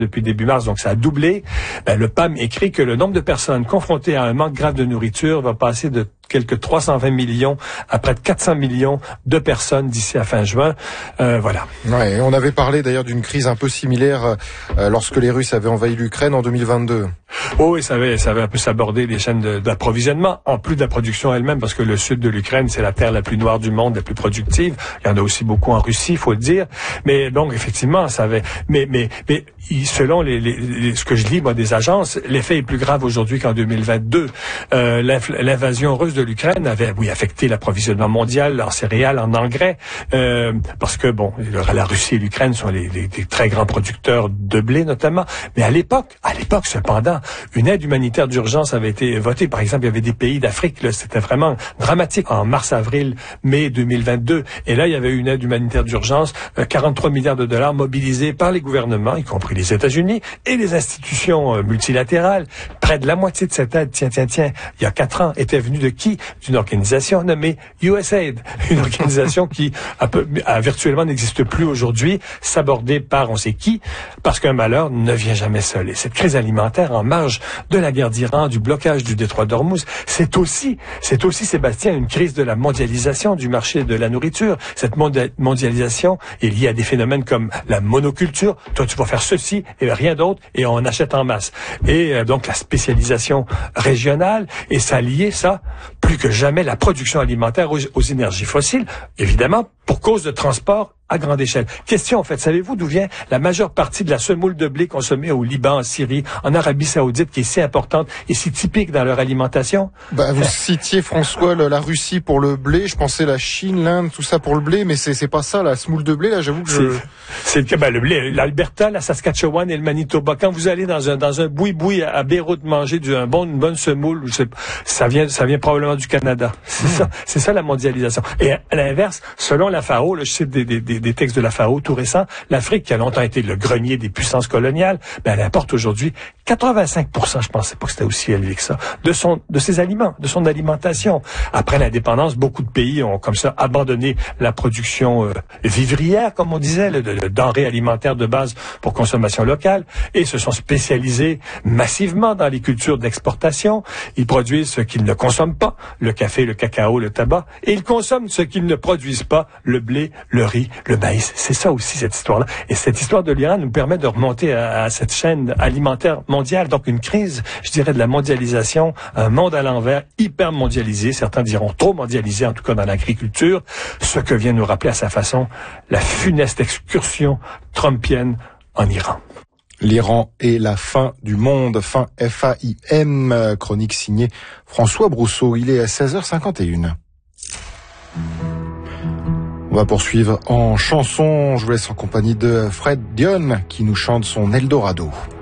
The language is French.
depuis début mars, donc ça a doublé. Le PAM écrit que le nombre de personnes confrontées à un manque grave de nourriture va passer de quelques 320 millions à près de 400 millions de personnes d'ici à fin juin. Voilà. Ouais, on avait parlé d'ailleurs d'une crise un peu similaire lorsque les Russes avaient envahi l'Ukraine en 2022. Oh, et ça avait un peu s'aborder les chaînes d'approvisionnement, en plus de la production elle-même, parce que le sud de l'Ukraine, c'est la terre la plus noire du monde, la plus productive. Il y en a aussi beaucoup en Russie, faut le dire. Mais donc, effectivement, ça avait... Mais selon ce que je lis, moi, des agences, l'effet est plus grave aujourd'hui qu'en 2022. L'invasion russe de l'Ukraine avait, oui, affecté l'approvisionnement mondial en céréales, en engrais, parce que, bon, la Russie et l'Ukraine sont des très grands producteurs de blé, notamment. Mais à l'époque, cependant, une aide humanitaire d'urgence avait été votée. Par exemple, il y avait des pays d'Afrique, là, c'était vraiment dramatique en mars, avril, mai 2022. Et là, il y avait une aide humanitaire d'urgence, 43 milliards de dollars mobilisés par les gouvernements, y compris les États-Unis et les institutions multilatérales. Près de la moitié de cette aide, il y a 4 ans, était venue de qui? D'une organisation nommée USAID. Une organisation qui virtuellement n'existe plus aujourd'hui, sabordée par on sait qui, parce qu'un malheur ne vient jamais seul. Et cette crise alimentaire en marge de la guerre d'Iran, du blocage du détroit d'Ormuz, c'est aussi, Sébastien, une crise de la mondialisation du marché de la nourriture. Cette mondialisation est liée à des phénomènes comme la monoculture. Toi, tu vas faire ceci et rien d'autre, et on achète en masse. Et donc la spécialisation régionale, et ça lié, ça, plus que jamais, la production alimentaire aux énergies fossiles, évidemment, pour cause de transport à grande échelle. Question, en fait, savez-vous d'où vient la majeure partie de la semoule de blé consommée au Liban, en Syrie, en Arabie Saoudite, qui est si importante et si typique dans leur alimentation? Vous citiez, François, la Russie pour le blé. Je pensais la Chine, l'Inde, tout ça pour le blé, mais c'est pas ça, la semoule de blé, là, j'avoue que c'est le blé, l'Alberta, la Saskatchewan et le Manitoba. Quand vous allez dans un boui-boui à Beyrouth manger une bonne semoule, ça vient probablement du Canada. C'est ça la mondialisation. Et à l'inverse, selon la FAO, là, je cite des textes de la FAO tout récents, l'Afrique, qui a longtemps été le grenier des puissances coloniales, elle importe aujourd'hui 85%, je pensais pas que c'était aussi élevé que ça, de ses aliments, de son alimentation. Après l'indépendance, beaucoup de pays ont comme ça abandonné la production vivrière, comme on disait, de denrées alimentaires de base pour consommation locale, et se sont spécialisés massivement dans les cultures d'exportation. Ils produisent ce qu'ils ne consomment pas, le café, le cacao, le tabac, et ils consomment ce qu'ils ne produisent pas, le blé, le riz, le maïs. C'est ça aussi, cette histoire-là. Et cette histoire de l'Iran nous permet de remonter à cette chaîne alimentaire mondiale. Donc une crise, je dirais, de la mondialisation, un monde à l'envers, hyper mondialisé, certains diront trop mondialisé, en tout cas dans l'agriculture, ce que vient nous rappeler à sa façon la funeste excursion trumpienne en Iran. L'Iran et la fin du monde, fin FAIM, chronique signée François Brousseau. Il est à 16h51. On va poursuivre en chanson. Je vous laisse en compagnie de Fred Dion qui nous chante son Eldorado.